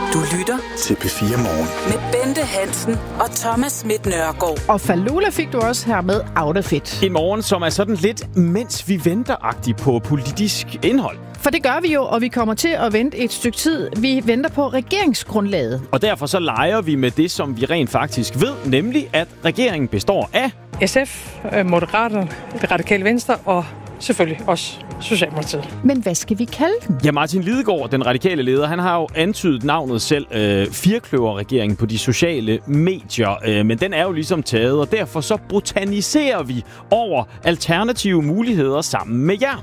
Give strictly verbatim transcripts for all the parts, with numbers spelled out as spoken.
Du lytter til P fire Morgen med Bente Hansen og Thomas Schmidt Nørgaard. Og Falula fik du også her med Outfit. En morgen, som er sådan lidt, mens vi venter-agtigt på politisk indhold. For det gør vi jo, og vi kommer til at vente et stykke tid. Vi venter på regeringsgrundlaget. Og derfor så leger vi med det, som vi rent faktisk ved, nemlig at regeringen består af S F, Moderaterne, Det Radikale Venstre og selvfølgelig også Socialdemokratiet. Men hvad skal vi kalde den? Ja, Martin Lidegaard, den radikale leder, han har jo antydet navnet selv, øh, Firkløver-regeringen på de sociale medier. Øh, men den er jo ligesom taget, og derfor så botaniserer vi over alternative muligheder sammen med jer.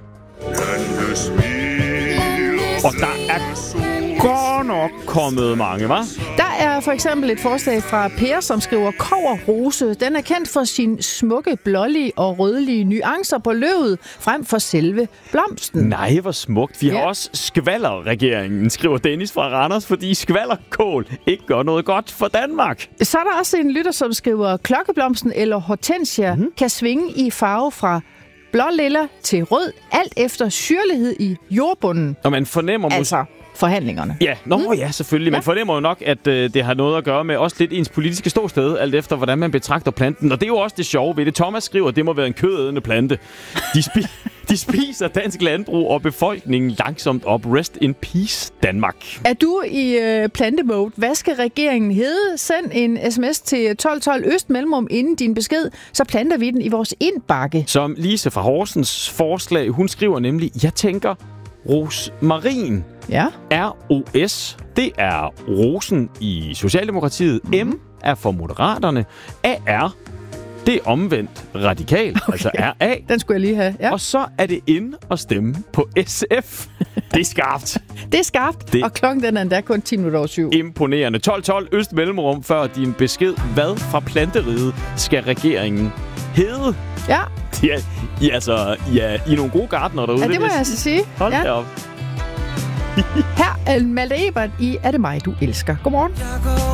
Og der er godt nok kommet mange, hva'? Der er for eksempel et forslag fra Per, som skriver Kobberrose. Den er kendt for sin smukke, blålige og rødlige nuancer på løvet, frem for selve blomsten. Nej, hvor smukt. Vi har Ja. også skvallerregeringen, skriver Dennis fra Randers, fordi skvallerkål ikke gør noget godt for Danmark. Så er der også en lytter, som skriver Klokkeblomsten eller Hortensia mm-hmm. kan svinge i farve fra blå-lilla til rød, alt efter syrlighed i jordbunden. Og man fornemmer måske... Altså forhandlingerne. Ja, nå mm. ja, selvfølgelig. Man ja. fornemmer jo nok, at øh, det har noget at gøre med også lidt ens politiske ståsted, alt efter hvordan man betragter planten. Og det er jo også det sjove ved det. Thomas skriver, at det må være en kødædende plante. De, spi- de spiser dansk landbrug og befolkningen langsomt op. Rest in peace, Danmark. Er du i øh, plantemode? Hvad skal regeringen hedde? Send en sms til tolv tolv Øst Mellemrum inden din besked, så planter vi den i vores indbakke. Som Lise fra Horsens forslag, hun skriver nemlig, jeg tænker rosmarin. Ja. R O S, det er rosen i Socialdemokratiet. Mm. M er for Moderaterne. A R, det er omvendt radikal, okay. Altså R A. Den skulle jeg lige have. Ja. Og så er det inde at stemme på S F. Det er skarpt. Det er skarpt, det... og klokken den er endda kun ti minutter over syv. Imponerende. tolv tolv Øst Mellemrum før din besked. Hvad fra planteriget skal regeringen hedde? Ja. Ja, I, altså, ja, I er nogle gode gartnere derude. Ja, det må jeg altså sige. Hold ja. da op. Her er Malte Ebert i Er det mig, du elsker. Godmorgen.